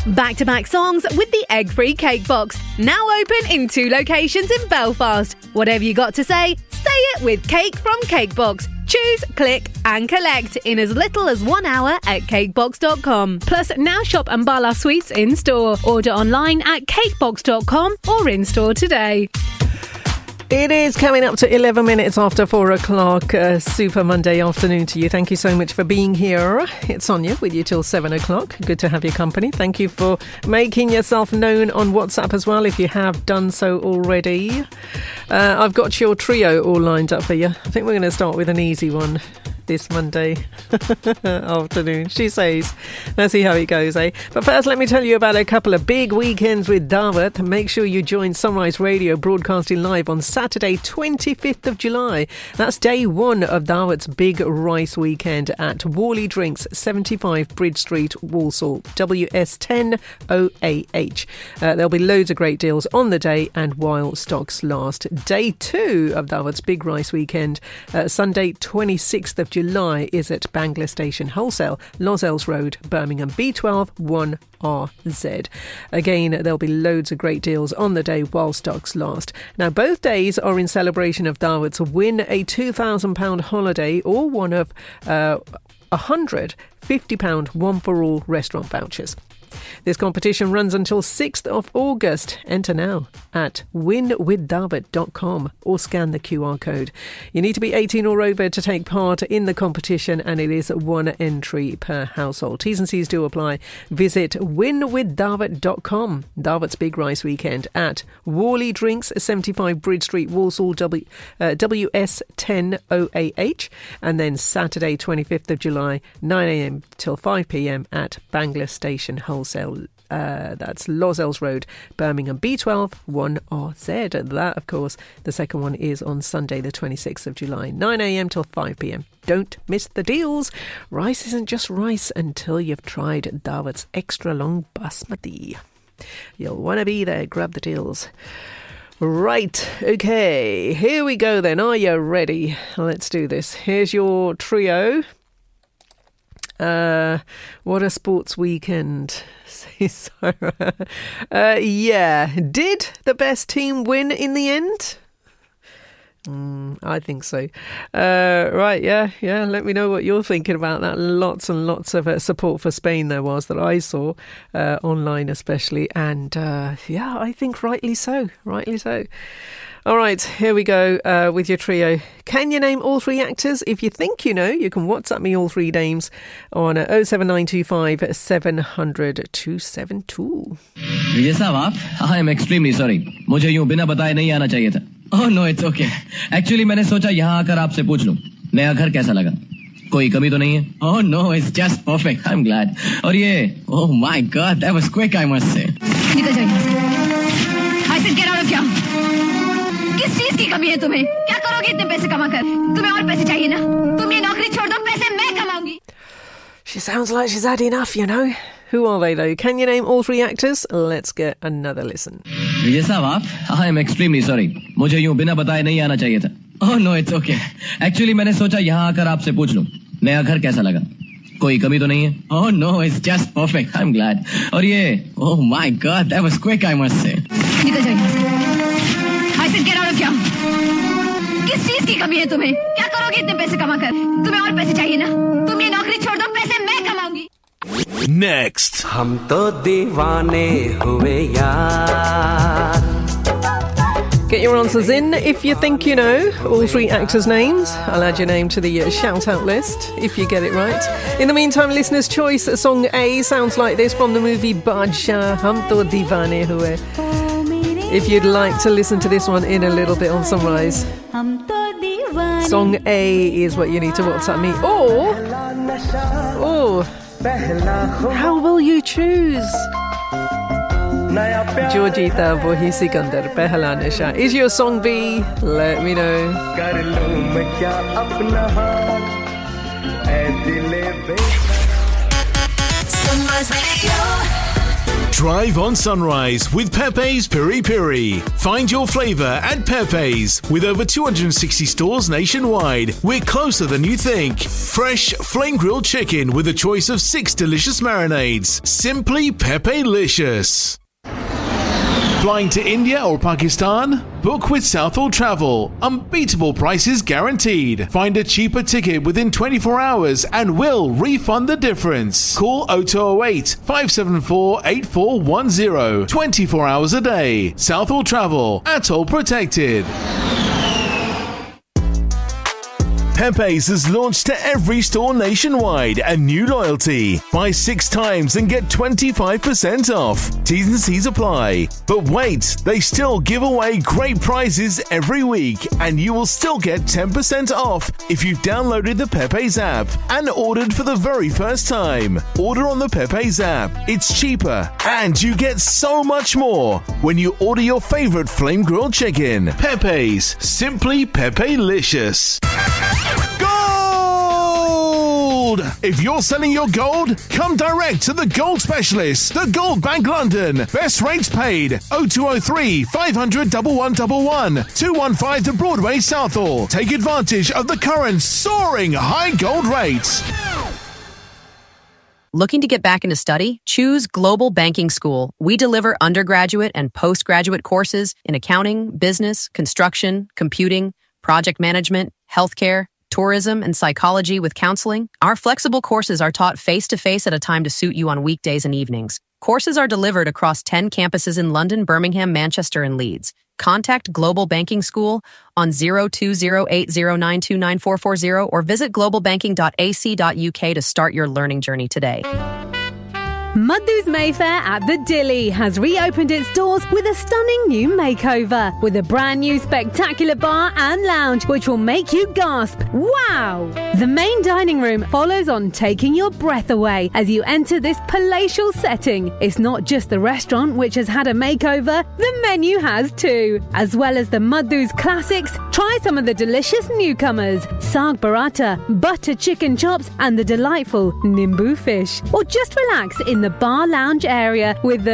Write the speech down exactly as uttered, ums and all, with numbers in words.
Back-to-back songs with the egg-free cake box. Now open in two locations in Belfast. Whatever you got to say, say it with Cake from Cakebox. Choose, click and collect in as little as one hour at cakebox dot com. Plus, now shop Ambala Sweets in-store. Order online at cakebox dot com or in-store today. It is coming up to eleven minutes after four o'clock. Uh, super Monday afternoon to you. Thank you so much for being here. It's Sonia with you till seven o'clock. Good to have your company. Thank you for making yourself known on WhatsApp as well if you have done so already. Uh, I've got your trio all lined up for you. I think we're going to start with an easy one this Monday afternoon, she says. Let's see how it goes, eh? But first, let me tell you about a couple of big weekends with Daawat. Make sure you join Sunrise Radio broadcasting live on Saturday, twenty-fifth of July. That's day one of Daawat's Big Rice Weekend at Worley Drinks, seventy-five Bridge Street, Walsall, W S ten O A H. Uh, there'll be loads of great deals on the day and while stocks last. Day two of Daawat's Big Rice Weekend, uh, Sunday, twenty-sixth of July, is at Bangla Station Wholesale, Lozells Road, Birmingham, B twelve one R Z. Again, there'll be loads of great deals on the day while stocks last. Now, both days are in celebration of Daawat's Win a two thousand pounds holiday or one of uh, one hundred fifty pounds one-for-all restaurant vouchers. This competition runs until sixth of August. Enter now at win with daawat dot com or scan the Q R code. You need to be eighteen or over to take part in the competition, and it is one entry per household. T's and C's do apply. Visit win with daawat dot com. Daawat's Big Rice Weekend at Worley Drinks, seventy-five Bridge Street, Walsall, W, uh, W S ten O A H. And then Saturday, twenty-fifth of July, nine a.m. till five p.m. at Bangla Station Wholesale. Uh, that's Lozells Road, Birmingham, B twelve one R Z. That, of course, the second one is on Sunday, the twenty-sixth of July, nine a.m. till five p.m. Don't miss the deals. Rice isn't just rice until you've tried Daawat's extra long basmati. You'll want to be there. Grab the deals. Right, okay, here we go then. Are you ready? Let's do this. Here's your trio. Uh, what a sports weekend, says Sarah. Uh, yeah, did the best team win in the end? Mm, I think so. Uh, right, yeah, yeah. Let me know what you're thinking about that. Lots and lots of uh, support for Spain there was that I saw uh, online especially. And uh, yeah, I think rightly so, rightly so. All right, here we go uh, with your trio. Can you name all three actors? If you think you know, you can WhatsApp me all three names on uh, oh seven nine two five seven hundred two seven two. Vijay Saab, I am extremely sorry. मुझे यूं बिना बताए नहीं आना चाहिए था. Oh no, it's okay. Actually, मैंने सोचा यहाँ आकर आपसे पूछ लूं. नया घर कैसा लगा? कोई कमी तो नहीं है? Oh no, it's just perfect. I'm glad. और ये, oh my God, that was quick, I must say. निकल जाओ यहाँ से. I said get out of here. किस चीज की कमी है तुम्हें? क्या करोगे इतने पैसे कमा कर? तुम्हें और पैसे चाहिए ना? तुम ये नौकरी छोड़ दो, पैसे मैं कमाऊंगी. She sounds like she's had enough, you know. Who are they though? Can you name all three actors? Let's get another listen. Vijay Saab, I am extremely sorry. मुझे यूं बिना बताए नहीं आना चाहिए था. Oh no, it's okay. Actually, मैंने सोचा यहाँ आकर आपसे पूछ लूं. नया घर कैसा लगा? कोई कमी तो नहीं है? Oh no, it's just perfect. I'm glad. और ये, oh my God, that was quick, I must say. निकल जाओ यहाँ से. I said get out of here. किस चीज की कमी है तुम्हें? क्या करोगे इतने पैसे कमा कर? तुम्हें और पैसे चाहिए ना? तुम ये नौकरी छोड़ दो, पैसे मैं कमाऊंगी. Next. हम तो दीवाने हुए यार. Get your answers in if you think you know all three actors' names. I'll add your name to the uh, shout-out list if you get it right. In the meantime, listener's choice song A sounds like this from the movie Badshah, Hum To Deewane Hue. If you'd like to listen to this one in a little bit on Sunrise, song A is what you need to WhatsApp me. Or, or how will you choose? Georgita Wahi Sikandar, Pehla Nasha. Is your song B? Let me know. Sunrise Radio. Drive on sunrise with Pepe's Piri Piri. Find your flavour at Pepe's. With over two hundred sixty stores nationwide, we're closer than you think. Fresh flame-grilled chicken with a choice of six delicious marinades. Simply Pepe-licious. Flying to India or Pakistan? Book with Southall Travel. Unbeatable prices guaranteed. Find a cheaper ticket within twenty-four hours and we'll refund the difference. Call oh two oh eight, five seven four, eight four one zero. twenty-four hours a day. Southall Travel. Atoll protected. Pepe's has launched to every store nationwide a new loyalty. Buy six times and get twenty-five percent off. T's and C's apply. But wait, they still give away great prizes every week and you will still get ten percent off if you've downloaded the Pepe's app and ordered for the very first time. Order on the Pepe's app. It's cheaper and you get so much more when you order your favorite flame grilled chicken. Pepe's. Simply Pepe-licious. Gold! If you're selling your gold, come direct to the Gold Specialist, the Gold Bank London. Best rates paid. oh two oh three, five hundred, one one one one. two one five to Broadway, Southall. Take advantage of the current soaring high gold rates. Looking to get back into study? Choose Global Banking School. We deliver undergraduate and postgraduate courses in accounting, business, construction, computing, project management, healthcare, tourism, and psychology with counseling. Our flexible courses are taught face-to-face at a time to suit you on weekdays and evenings. Courses are delivered across ten campuses in London, Birmingham, Manchester, and Leeds. Contact Global Banking School on zero two zero eight zero nine two nine four four zero or visit global banking dot a c dot u k to start your learning journey today. Muddu's Mayfair at the Dilly has reopened its doors with a stunning new makeover, with a brand new spectacular bar and lounge which will make you gasp, wow! The main dining room follows on, taking your breath away as you enter this palatial setting. It's not just the restaurant which has had a makeover, the menu has too. As well as the Muddu's classics, try some of the delicious newcomers, Saag Paratha, butter chicken chops and the delightful Nimbu fish. Or just relax in the bar lounge area with the